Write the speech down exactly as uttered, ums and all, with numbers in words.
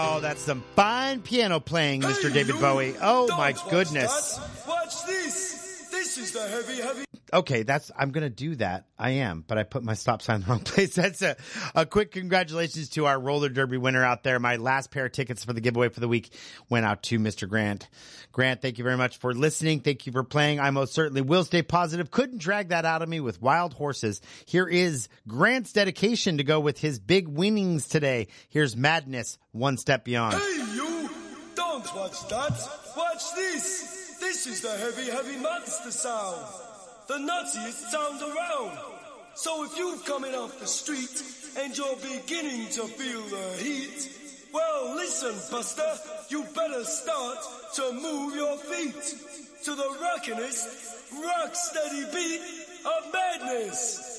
Oh, that's some fine piano playing, Mister Hey, David Bowie. Oh, my goodness. Watch, watch this. This is the heavy, heavy. Okay, that's, I'm going to do that. I am, but I put my stop sign in the wrong place. That's a, a quick congratulations to our roller derby winner out there. My last pair of tickets for the giveaway for the week went out to Mister Grant. Grant, thank you very much for listening. Thank you for playing. I most certainly will stay positive. Couldn't drag that out of me with Wild Horses. Here is Grant's dedication to go with his big winnings today. Here's Madness, One Step Beyond. Hey, you! Don't watch that. Watch this. This is the heavy, heavy monster sound. The nuttiest sound around. So if you're coming off the street and you're beginning to feel the heat, well, listen, Buster, you better start to move your feet to the rockinest, rock steady beat of madness.